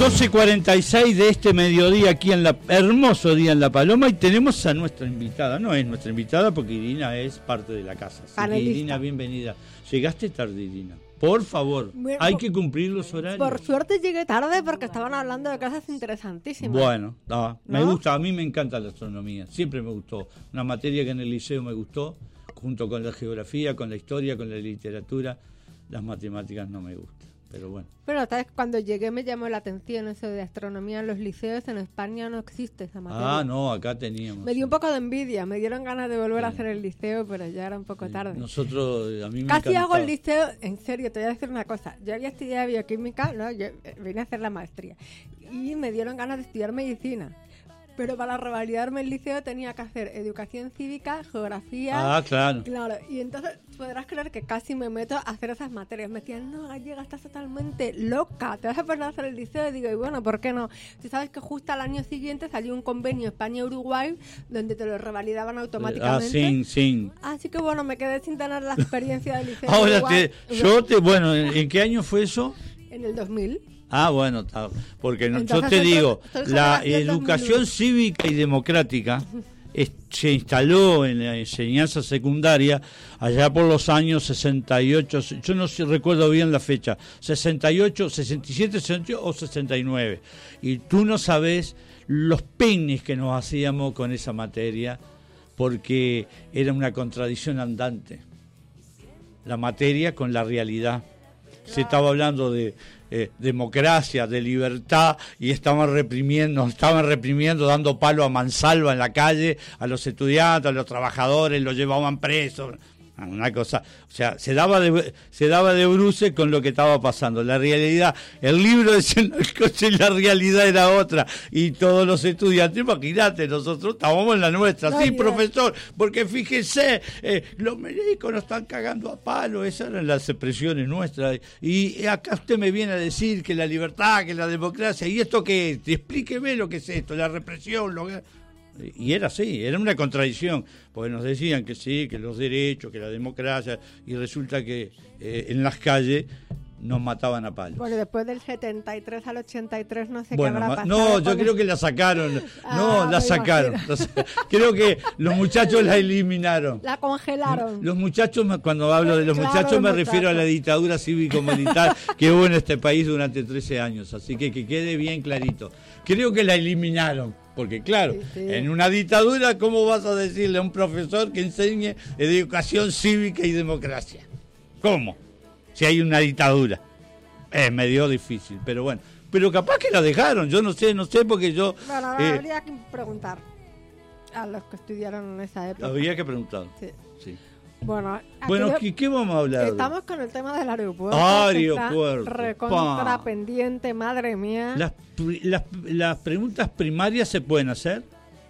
12:46 de este mediodía aquí en hermoso día en La Paloma, y tenemos a nuestra invitada. No es nuestra invitada porque Irina es parte de la casa. Así que, Irina, bienvenida. Llegaste tarde, Irina. Por favor, hay que cumplir los horarios. Por suerte llegué tarde porque estaban hablando de cosas interesantísimas. Bueno, me gusta, a mí me encanta la astronomía, siempre me gustó. Una materia que en el liceo me gustó, junto con la geografía, con la historia, con la literatura. Las matemáticas no me gustan, pero bueno. Pero ¿sabes? Cuando llegué me llamó la atención eso de astronomía en los liceos. En España no existe esa materia. Ah, no, acá teníamos. Me dio un poco de envidia, me dieron ganas de volver a hacer el liceo, pero ya era un poco tarde. Nosotros, a mí me casi encantaba. hago el liceo, en serio, te voy a decir una cosa. Yo había estudiado bioquímica, ¿no? Yo vine a hacer la maestría y me dieron ganas de estudiar medicina. Pero para revalidarme el liceo tenía que hacer educación cívica, geografía. Ah, claro. Claro, y entonces podrás creer que casi me meto a hacer esas materias. Me decían, no, Gallega, estás totalmente loca, te vas a poner a hacer el liceo. Y digo, y bueno, ¿por qué no? Si sabes que justo al año siguiente salió un convenio España-Uruguay donde te lo revalidaban automáticamente. Sí. Así que bueno, me quedé sin tener la experiencia del liceo. Ahora, bueno, ¿en qué año fue eso? En el 2000. Ah, bueno, porque Entonces, yo te digo, la educación 2001. cívica y democrática se instaló en la enseñanza secundaria allá por los años 68, yo no recuerdo bien la fecha, 68, 67, 68 o 69. Y tú no sabés los peines que nos hacíamos con esa materia, porque era una contradicción andante. La materia con la realidad. Se estaba hablando de democracia, de libertad, y estaban reprimiendo, dando palo a mansalva en la calle a los estudiantes, a los trabajadores, los llevaban presos. Una cosa, o sea, se daba de bruces con lo que estaba pasando. La realidad, el libro decía una cosa y la realidad era otra. Y todos los estudiantes, imagínate, nosotros estábamos en la nuestra. Sí, profesor, porque fíjese, los médicos nos están cagando a palo. Esas eran las expresiones nuestras. Y acá usted me viene a decir que la libertad, que la democracia, ¿y esto qué es? Explíqueme lo que es esto, la represión, Y era así, era una contradicción, porque nos decían que sí, que los derechos, que la democracia, y resulta que en las calles nos mataban a palos. Bueno, después del 73 al 83 no sé qué habrá pasado. No, yo creo que la sacaron. La sacaron. Creo que los muchachos la eliminaron. La congelaron. Los muchachos, cuando hablo de los muchachos me refiero a la dictadura cívico-militar que hubo en este país durante 13 años. Así que quede bien clarito. Creo que la eliminaron. Porque claro, en una dictadura, ¿cómo vas a decirle a un profesor que enseñe educación cívica y democracia? ¿Cómo? Si hay una dictadura. Es medio difícil, pero bueno. Pero capaz que la dejaron, yo no sé porque yo... Bueno, habría que preguntar a los que estudiaron en esa época. Habría que preguntar. Sí. Bueno, ¿qué vamos a hablar? Estamos con el tema del aeropuerto. Aeropuerto. Recontra pendiente, madre mía. Las preguntas primarias se pueden hacer.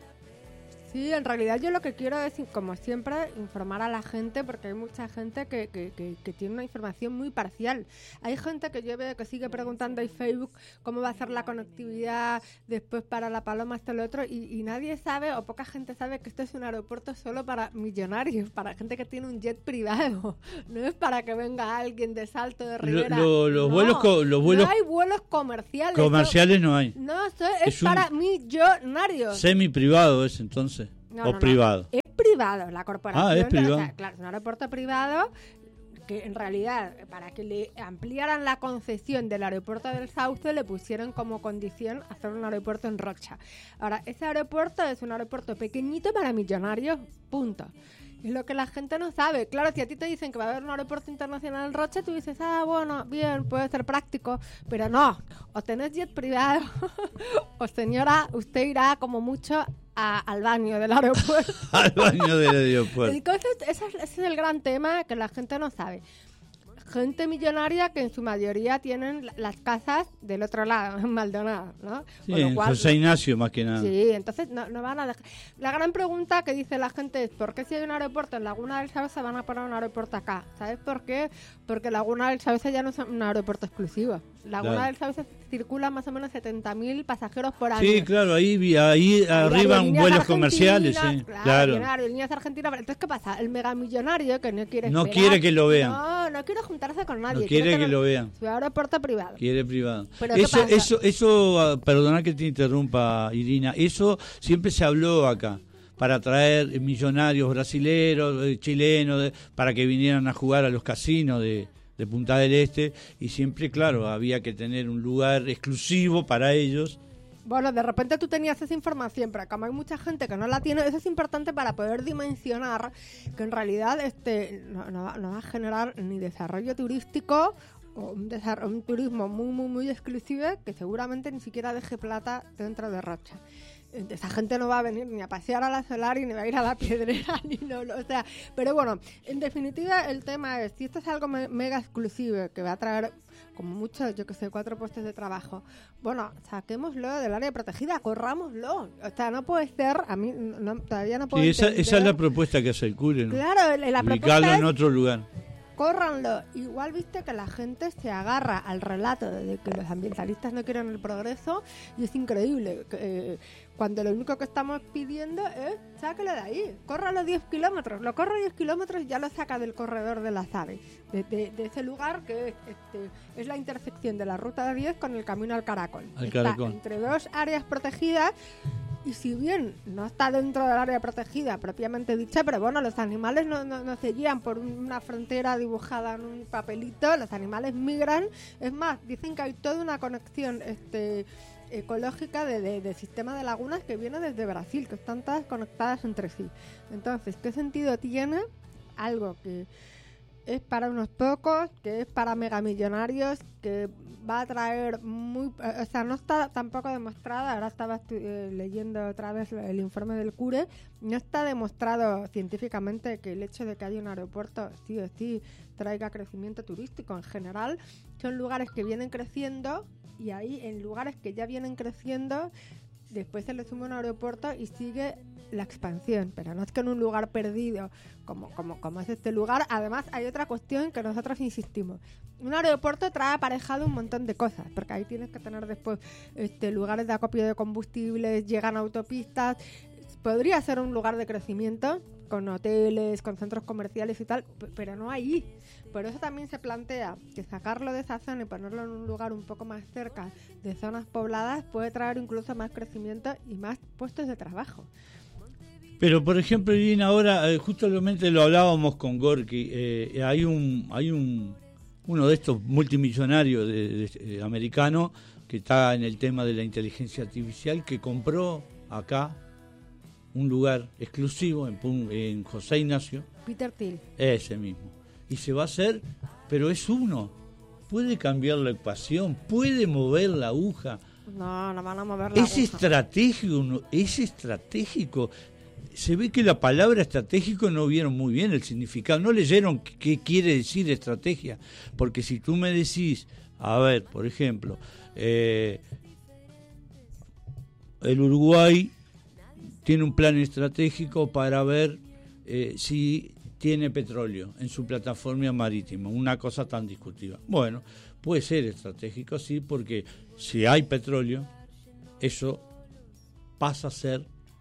Sí, en realidad yo lo que quiero es, como siempre, informar a la gente, porque hay mucha gente que tiene una información muy parcial. Hay gente que yo veo que sigue preguntando en Facebook cómo va a ser la conectividad después para La Paloma, esto, lo otro, y nadie sabe, o poca gente sabe, que esto es un aeropuerto solo para millonarios, para gente que tiene un jet privado. No es para que venga alguien de Salto de Rivera. Los vuelos no hay vuelos comerciales. Comerciales no hay. No, esto es para millonarios. Semi-privado es entonces. No, privado. Es privado, la corporación. Es privado. Claro, es un aeropuerto privado que en realidad, para que le ampliaran la concesión del aeropuerto del Sauce, le pusieron como condición hacer un aeropuerto en Rocha. Ahora, ese aeropuerto es un aeropuerto pequeñito para millonarios, punto. Es lo que la gente no sabe. Claro, si a ti te dicen que va a haber un aeropuerto internacional en Rocha, tú dices, bueno, bien, puede ser práctico, pero no. O tenés jet privado, o señora, usted irá como mucho al baño del aeropuerto. Al baño del aeropuerto. Entonces, ese es el gran tema que la gente no sabe. Gente millonaria que en su mayoría tienen las casas del otro lado, en Maldonado, ¿no? Sí, en José Ignacio más que nada. Sí, entonces no van a dejar. La gran pregunta que dice la gente es: ¿por qué si hay un aeropuerto en Laguna del Sauce van a poner un aeropuerto acá? ¿Sabes por qué? Porque Laguna del Sauce ya no es un aeropuerto exclusivo. Laguna claro. del Sauce circulan más o menos 70.000 pasajeros por año. Sí, claro, ahí arriban vuelos comerciales, sí, claro. Vienen aerolíneas argentinas. Entonces, ¿qué pasa? El megamillonario que no quiere No esperar, quiere que lo vean. No quiere juntarse con nadie. No quiere que tener lo vean. Su aeropuerto privado. Quiere privado. Pero ¿qué pasa? Eso, perdona que te interrumpa, Irina, eso siempre se habló acá, para traer millonarios brasileros, chilenos, para que vinieran a jugar a los casinos de Punta del Este, y siempre, claro, había que tener un lugar exclusivo para ellos. Bueno, de repente tú tenías esa información, pero como hay mucha gente que no la tiene, eso es importante para poder dimensionar que en realidad no va a generar ni desarrollo turístico o un turismo muy, muy, muy exclusivo que seguramente ni siquiera deje plata dentro de Rocha. Esa gente no va a venir ni a pasear a la Solari, ni va a ir a la Piedrera, o sea, pero bueno, en definitiva el tema es, si esto es algo mega exclusivo que va a traer como mucho, yo que sé, 4 puestos de trabajo, bueno, saquémoslo del área protegida, corrámoslo, o sea, no puede ser, a mí todavía no puedo entender. Esa es la propuesta que hace el CURE, ¿no? Claro, la ubicarlo propuesta en otro lugar. Córranlo. Igual viste que la gente se agarra al relato de que los ambientalistas no quieren el progreso y es increíble. Cuando lo único que estamos pidiendo es sáquelo de ahí, córralo 10 kilómetros. Lo corre 10 kilómetros y ya lo saca del corredor de las aves, de ese lugar que es la intersección de la ruta 10 con el camino al Caracol. Está entre 2 áreas protegidas. Y si bien no está dentro del área protegida propiamente dicha, pero bueno, los animales no se guían por una frontera dibujada en un papelito, los animales migran. Es más, dicen que hay toda una conexión ecológica de sistema de lagunas que viene desde Brasil, que están todas conectadas entre sí. Entonces, ¿qué sentido tiene algo que es para unos pocos, que es para megamillonarios, que va a traer o sea, no está tampoco demostrada, ahora estaba leyendo otra vez el informe del CURE, no está demostrado científicamente que el hecho de que haya un aeropuerto sí o sí traiga crecimiento turístico en general? Son lugares que vienen creciendo, y ahí en lugares que ya vienen creciendo después se le suma un aeropuerto y sigue la expansión, pero no es que en un lugar perdido como es este lugar. Además hay otra cuestión que nosotros insistimos: un aeropuerto trae aparejado un montón de cosas, porque ahí tienes que tener después lugares de acopio de combustibles, llegan autopistas. Podría ser un lugar de crecimiento con hoteles, con centros comerciales y tal, pero no ahí. Por eso también se plantea que sacarlo de esa zona y ponerlo en un lugar un poco más cerca de zonas pobladas puede traer incluso más crecimiento y más puestos de trabajo. Pero, por ejemplo, Irina, ahora justamente lo hablábamos con Gorky, hay uno de estos multimillonarios americano que está en el tema de la inteligencia artificial, que compró acá un lugar exclusivo en José Ignacio. Peter Thiel. Ese mismo. Y se va a hacer, pero es uno. Puede cambiar la ecuación, puede mover la aguja. No van a mover la aguja. Es estratégico. Se ve que la palabra estratégico no vieron muy bien el significado, no leyeron qué quiere decir estrategia. Porque si tú me decís, a ver, por ejemplo, el Uruguay tiene un plan estratégico para ver si tiene petróleo en su plataforma marítima, una cosa tan discutida. Bueno, puede ser estratégico, sí, porque si hay petróleo, eso pasa a ser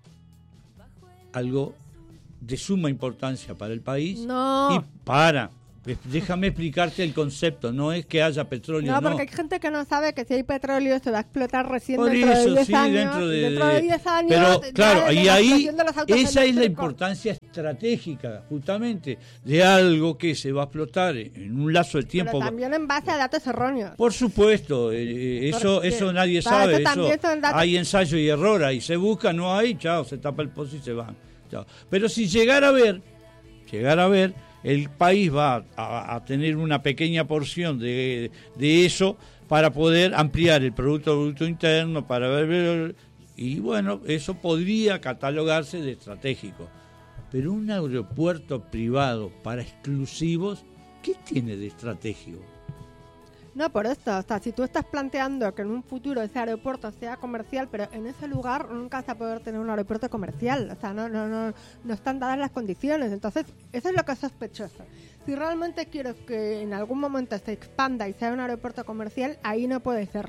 algo de suma importancia para el país. No. Déjame explicarte el concepto, no es que haya petróleo, no. No, porque hay gente que no sabe que si hay petróleo se va a explotar recién por dentro eso, de 10 sí, años. Dentro de 10 años. Pero claro, y ahí esa es la eléctricos. importancia estratégica, justamente, de algo que se va a explotar en un lazo de tiempo. Pero también en base a datos erróneos. Por supuesto, eso nadie sabe. Hay ensayo y error, ahí se busca, no hay, chao, se tapa el pozo y se van. Chao. Pero si llegara a ver, el país va a tener una pequeña porción de eso para poder ampliar el Producto Bruto Interno, para ver, y bueno, eso podría catalogarse de estratégico. Pero un aeropuerto privado para exclusivos, ¿qué tiene de estratégico? No, por esto, o sea, si tú estás planteando que en un futuro ese aeropuerto sea comercial, pero en ese lugar nunca vas a poder tener un aeropuerto comercial, o sea, no están dadas las condiciones, entonces eso es lo que es sospechoso. Si realmente quieres que en algún momento se expanda y sea un aeropuerto comercial, ahí no puede ser.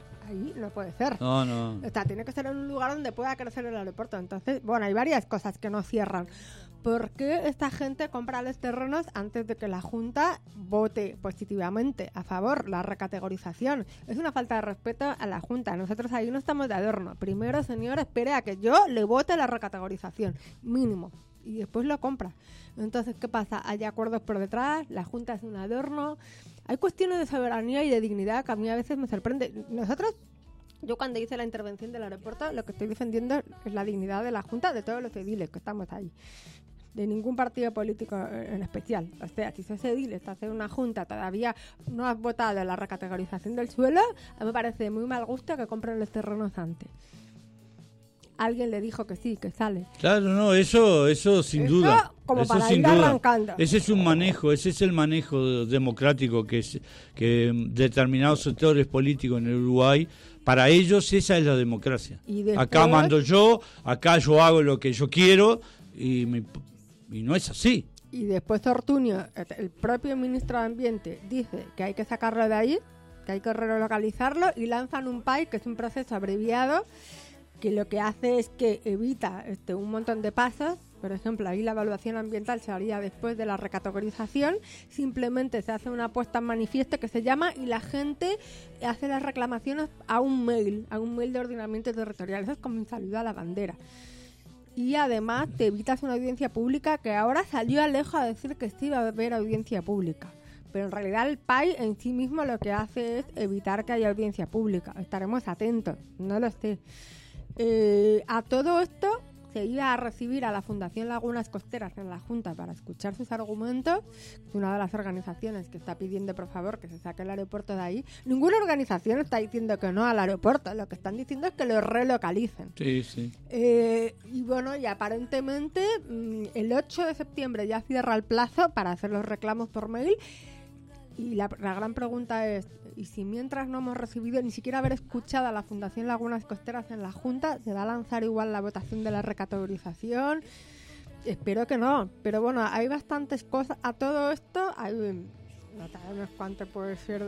No. O sea, tiene que ser en un lugar donde pueda crecer el aeropuerto. Entonces, bueno, hay varias cosas que no cierran. ¿Por qué esta gente compra los terrenos antes de que la Junta vote positivamente a favor la recategorización? Es una falta de respeto a la Junta. Nosotros ahí no estamos de adorno. Primero, señor, espere a que yo le vote la recategorización, mínimo. Y después lo compra. Entonces, ¿qué pasa? Hay acuerdos por detrás, la Junta es un adorno. Hay cuestiones de soberanía y de dignidad que a mí a veces me sorprende. Yo cuando hice la intervención del aeropuerto, lo que estoy defendiendo es la dignidad de la Junta, de todos los ediles que estamos ahí. De ningún partido político en especial. O sea, si sos edil, estás en una Junta, todavía no has votado la recategorización del suelo, a mí me parece de muy mal gusto que compren los terrenos antes. Alguien le dijo que sí, que sale. Claro, no, eso sin duda. Como eso para sin ir duda. arrancando. Ese es el manejo democrático que determinados sectores políticos en el Uruguay, para ellos esa es la democracia. Y después, acá mando yo, acá yo hago lo que yo quiero y no es así. Y después Ortuño, el propio ministro de Ambiente, dice que hay que sacarlo de ahí, que hay que relocalizarlo y lanzan un PAI, que es un proceso abreviado, que lo que hace es que evita un montón de pasos. Por ejemplo, ahí la evaluación ambiental se haría después de la recategorización, simplemente se hace una puesta en manifiesto que se llama y la gente hace las reclamaciones a un mail de ordenamiento territorial. Eso es como un saludo a la bandera. Y además te evitas una audiencia pública, que ahora salió Alejo a decir que sí va a haber audiencia pública. Pero en realidad el PAI en sí mismo lo que hace es evitar que haya audiencia pública. Estaremos atentos, no lo sé. A todo esto se iba a recibir a la Fundación Lagunas Costeras en la Junta para escuchar sus argumentos. Es una de las organizaciones que está pidiendo por favor que se saque el aeropuerto de ahí. Ninguna organización está diciendo que no al aeropuerto, lo que están diciendo es que lo relocalicen. Sí. Y bueno, y aparentemente el 8 de septiembre ya cierra el plazo para hacer los reclamos por mail. Y la gran pregunta es, ¿y si mientras no hemos recibido ni siquiera haber escuchado a la Fundación Lagunas Costeras en la Junta, se va a lanzar igual la votación de la recategorización? Espero que no, pero bueno, hay bastantes cosas. A todo esto, no sabemos cuánto puede ser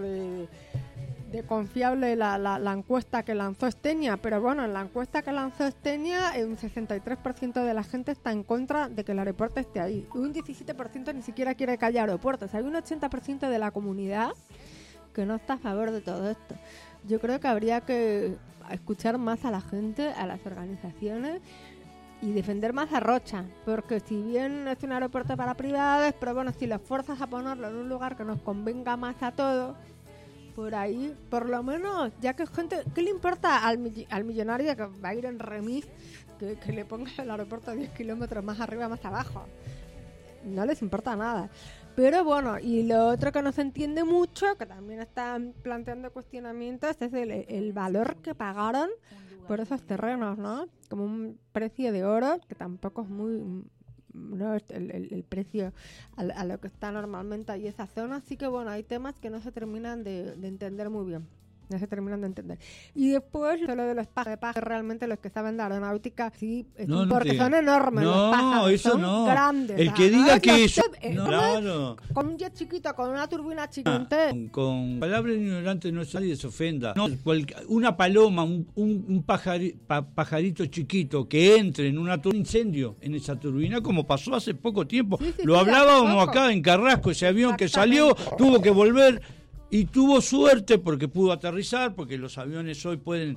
de confiable la encuesta que lanzó Esteña, pero bueno, en la encuesta que lanzó Esteña, un 63% de la gente está en contra de que el aeropuerto esté ahí. Un 17% ni siquiera quiere que haya aeropuertos. Hay un 80% de la comunidad que no está a favor de todo esto. Yo creo que habría que escuchar más a la gente, a las organizaciones y defender más a Rocha, porque si bien es un aeropuerto para privados, pero bueno, si lo fuerzas a ponerlo en un lugar que nos convenga más a todos, por ahí, por lo menos, ya que gente, ¿qué le importa al millonario que va a ir en remis que le ponga el aeropuerto 10 kilómetros más arriba, más abajo? No les importa nada. Pero bueno, y lo otro que no se entiende mucho, que también están planteando cuestionamientos, es el valor que pagaron por esos terrenos, ¿no? Como un precio de oro, que tampoco es muy... no es el precio a lo que está normalmente ahí esa zona. Así que bueno, hay temas que no se terminan de entender muy bien. No se terminan de entender. Y después, lo de los pájaros, realmente los que saben de aeronáutica, sí, porque son enormes los pájaros, eso son grandes. El que diga que eso... claro. Con un jet chiquito, con una turbina chiquita. Con palabras ignorantes no nadie se ofenda. No, una paloma, un pajarito chiquito que entre en un incendio en esa turbina, como pasó hace poco tiempo. Sí, lo hablábamos acá en Carrasco, ese avión que salió, tuvo que volver... Y tuvo suerte porque pudo aterrizar, porque los aviones hoy pueden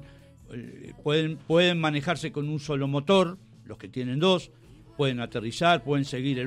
manejarse con un solo motor, los que tienen dos, pueden aterrizar, pueden seguir el